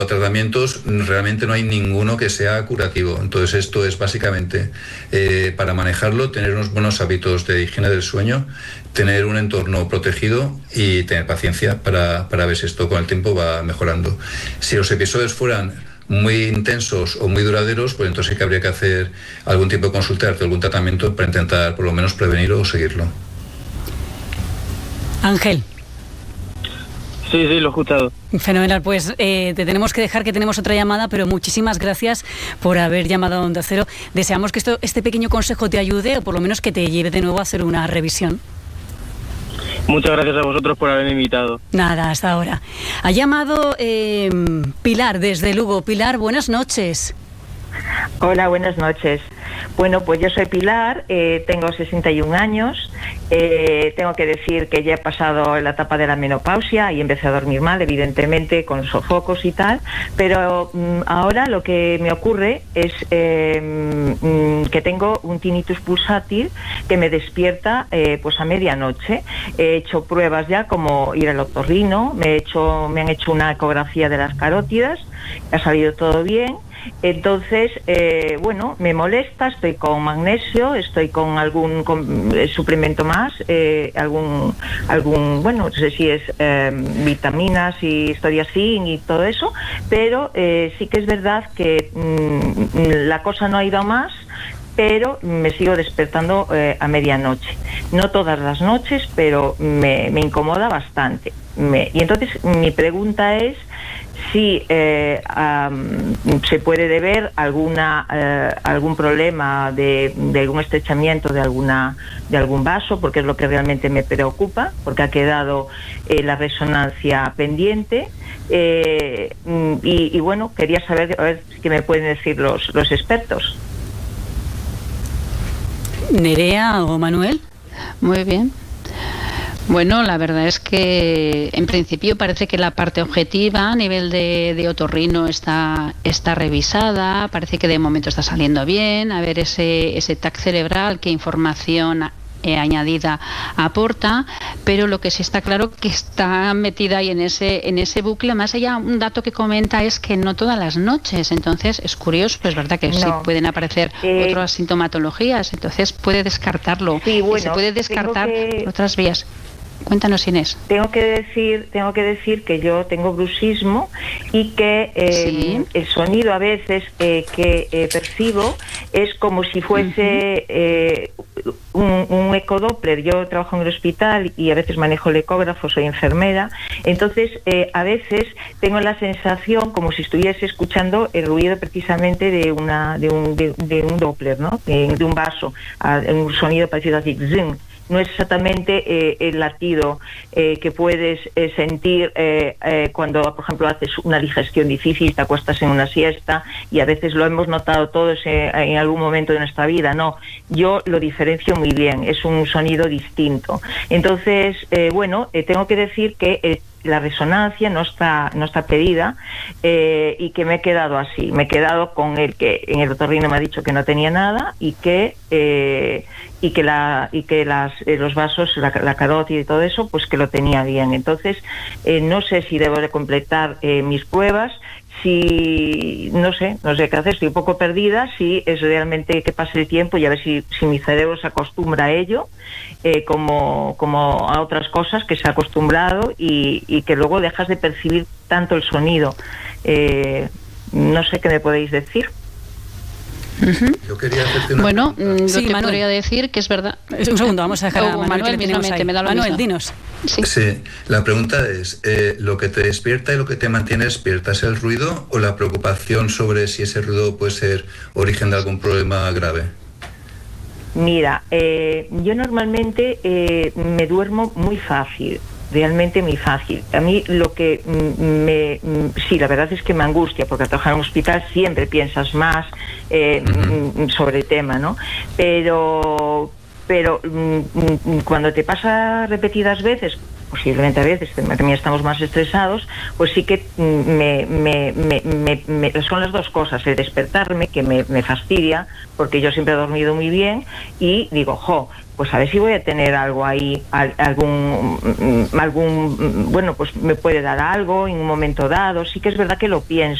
tratamientos, realmente no hay ninguno que sea curativo. Entonces esto es básicamente para manejarlo, tener unos buenos hábitos de higiene del sueño, tener un entorno protegido y tener paciencia para ver si esto con el tiempo va mejorando. Si los episodios fueran muy intensos o muy duraderos, pues entonces sí que habría que hacer algún tipo de consulta, algún tratamiento para intentar por lo menos prevenirlo o seguirlo. Ángel. Sí, lo he escuchado. Fenomenal, pues te tenemos que dejar, que tenemos otra llamada, pero muchísimas gracias por haber llamado a Onda Cero. Deseamos que este pequeño consejo te ayude, o por lo menos que te lleve de nuevo a hacer una revisión. Muchas gracias a vosotros por haberme invitado. Nada, hasta ahora. Ha llamado Pilar desde Lugo. Pilar, buenas noches. Hola, buenas noches. Bueno, pues yo soy Pilar, tengo 61 años, tengo que decir que ya he pasado la etapa de la menopausia y empecé a dormir mal, evidentemente, con sofocos y tal, pero ahora lo que me ocurre es que tengo un tinnitus pulsátil que me despierta pues a medianoche. He hecho pruebas ya, como ir al otorrino, me han hecho una ecografía de las carótidas, ha salido todo bien. Entonces, bueno, me molesta, estoy con magnesio, estoy con algún suplemento más, bueno, no sé si es vitaminas y historiacin y todo eso, pero sí que es verdad que la cosa no ha ido a más, pero me sigo despertando a medianoche. No todas las noches, pero me incomoda bastante. Y entonces mi pregunta es si se puede deber algún problema de algún estrechamiento de algún vaso, porque es lo que realmente me preocupa, porque ha quedado la resonancia pendiente, y bueno, quería saber a ver qué me pueden decir los expertos. Nerea o Manuel. Muy bien. Bueno, la verdad es que en principio parece que la parte objetiva a nivel de otorrino está revisada, parece que de momento está saliendo bien, a ver ese TAC cerebral, qué información añadida aporta, pero lo que sí está claro que está metida ahí en ese bucle. Más allá, un dato que comenta es que no todas las noches, entonces es curioso, es verdad que sí pueden aparecer otras sintomatologías, entonces puede descartarlo, sí, bueno, se puede descartar por otras vías. Cuéntanos, Inés. Tengo que decir que yo tengo bruxismo y que ¿sí? El sonido a veces que percibo es como si fuese un ecodoppler. Yo trabajo en el hospital y a veces manejo el ecógrafo, soy enfermera. Entonces, a veces tengo la sensación como si estuviese escuchando el ruido precisamente de un doppler, ¿no? De un vaso, un sonido parecido así, zing. No es exactamente el latido que puedes sentir cuando, por ejemplo, haces una digestión difícil, te acuestas en una siesta, y a veces lo hemos notado todos en algún momento de nuestra vida. No, yo lo diferencio muy bien, es un sonido distinto. Entonces, bueno, tengo que decir que la resonancia no está pedida, y que me he quedado así. Me he quedado con el que en el otorrino me ha dicho que no tenía nada y que los vasos, la carótida y todo eso, pues que lo tenía bien. Entonces, no sé si debo de completar mis pruebas, si no sé qué hacer, estoy un poco perdida, si es realmente que pase el tiempo y a ver si mi cerebro se acostumbra a ello, como a otras cosas que se ha acostumbrado, y que luego dejas de percibir tanto el sonido. No sé qué me podéis decir. Yo quería hacerte una yo te podría decir que es verdad. Un segundo, vamos a dejar a Manuel, que me da lo Manuel, mismo. dinos. Sí, la pregunta es, ¿lo que te despierta y lo que te mantiene despierta es el ruido o la preocupación sobre si ese ruido puede ser origen de algún problema grave? Mira, yo normalmente me duermo muy fácil, realmente muy fácil. A mí lo que sí, la verdad es que me angustia, porque al trabajar en un hospital siempre piensas más sobre el tema, ¿no? Pero cuando te pasa repetidas veces, posiblemente a veces también estamos más estresados, pues sí que son las dos cosas, el despertarme, que me fastidia, porque yo siempre he dormido muy bien, y digo, pues a ver si voy a tener algo ahí, bueno, pues me puede dar algo en un momento dado. Sí que es verdad que lo pienso.